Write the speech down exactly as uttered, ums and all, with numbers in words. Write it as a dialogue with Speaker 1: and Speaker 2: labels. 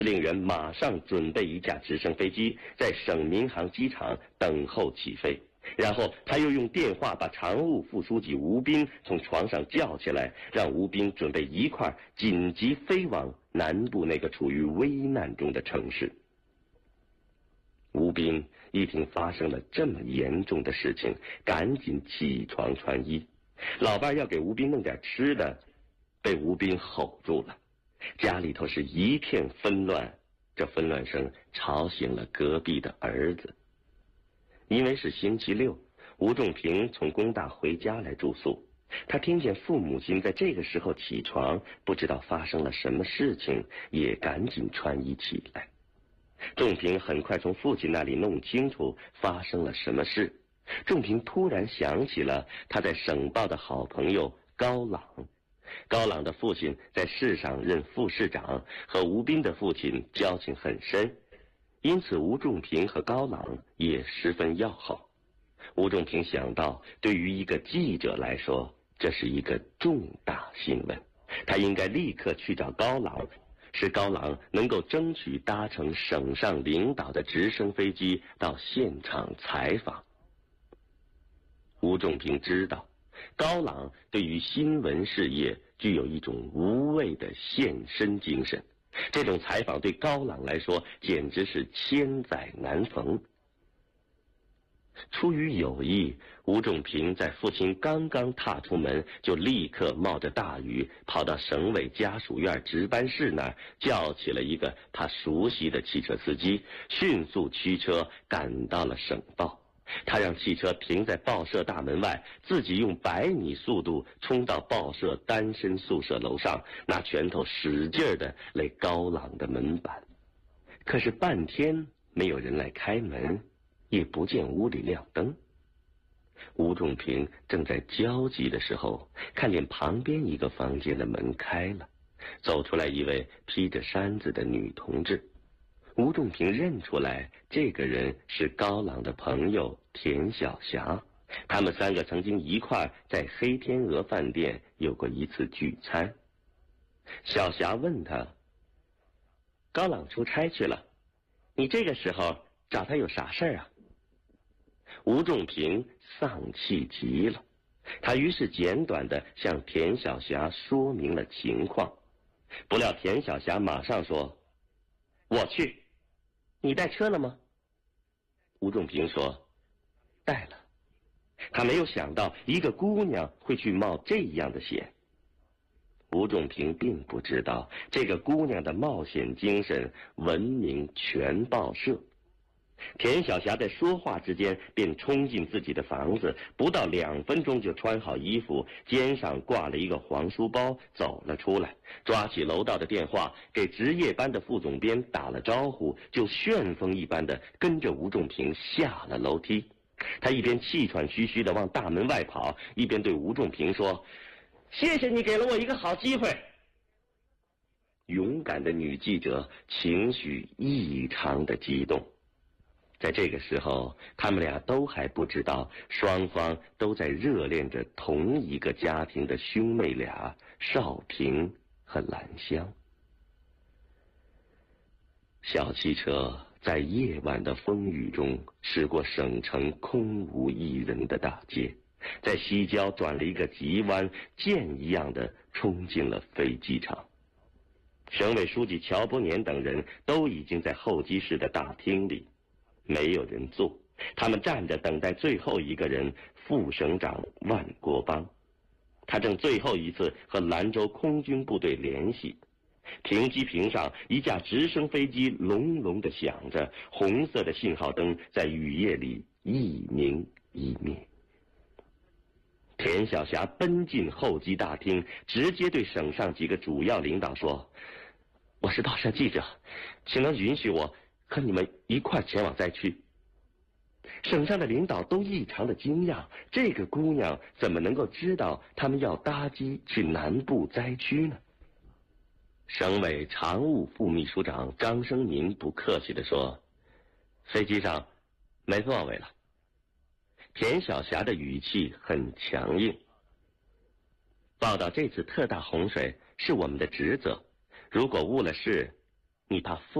Speaker 1: 令人马上准备一架直升飞机，在省民航机场等候起飞。然后他又用电话把常务副书记吴斌从床上叫起来，让吴斌准备一块紧急飞往南部那个处于危难中的城市。吴斌一听发生了这么严重的事情，赶紧起床穿衣。老伴要给吴斌弄点吃的，被吴斌吼住了。家里头是一片纷乱，这纷乱声吵醒了隔壁的儿子。因为是星期六，吴仲平从工大回家来住宿。他听见父母亲在这个时候起床，不知道发生了什么事情，也赶紧穿衣起来。仲平很快从父亲那里弄清楚发生了什么事。仲平突然想起了他在省报的好朋友高朗。高朗的父亲在市上任副市长，和吴斌的父亲交情很深，因此吴仲平和高朗也十分要好。吴仲平想到，对于一个记者来说，这是一个重大新闻，他应该立刻去找高朗，使高朗能够争取搭乘省上领导的直升飞机到现场采访。吴仲平知道，高朗对于新闻事业具有一种无畏的献身精神，这种采访对高朗来说简直是千载难逢。出于友谊，吴仲平在父亲刚刚踏出门，就立刻冒着大雨跑到省委家属院值班室那儿，叫起了一个他熟悉的汽车司机，迅速驱车赶到了省报。他让汽车停在报社大门外，自己用百米速度冲到报社单身宿舍楼上，拿拳头使劲地擂高朗的门板。可是半天没有人来开门，也不见屋里亮灯。吴仲平正在焦急的时候，看见旁边一个房间的门开了，走出来一位披着衫子的女同志。吴仲平认出来，这个人是高朗的朋友田晓霞，他们三个曾经一块在黑天鹅饭店有过一次聚餐。小霞问他：高朗出差去了，你这个时候找他有啥事儿啊？吴仲平丧气极了，他于是简短地向田晓霞说明了情况。不料田晓霞马上说：我去。你带车了吗？吴仲平说：带了。他没有想到一个姑娘会去冒这样的险。吴仲平并不知道这个姑娘的冒险精神闻名全报社。田晓霞在说话之间便冲进自己的房子，不到两分钟就穿好衣服，肩上挂了一个黄书包走了出来，抓起楼道的电话给值夜班的副总编打了招呼，就旋风一般的跟着吴仲平下了楼梯。他一边气喘吁吁的往大门外跑，一边对吴仲平说：谢谢你给了我一个好机会。勇敢的女记者情绪异常的激动。在这个时候，他们俩都还不知道，双方都在热恋着同一个家庭的兄妹俩少平和兰香。小汽车在夜晚的风雨中驶过省城空无一人的大街，在西郊转了一个急弯，箭一样的冲进了飞机场。省委书记乔伯年等人都已经在候机室的大厅里，没有人坐，他们站着等待最后一个人，副省长万国邦。他正最后一次和兰州空军部队联系。停机坪上一架直升飞机隆隆地响着，红色的信号灯在雨夜里一明一灭。田晓霞奔进候机大厅，直接对省上几个主要领导说：我是报社记者，请能允许我和你们一块前往灾区。省上的领导都异常的惊讶，这个姑娘怎么能够知道他们要搭机去南部灾区呢？省委常务副秘书长张生民不客气地说：飞机上没座位了。田晓霞的语气很强硬。报道这次特大洪水是我们的职责，如果误了事， 你怕父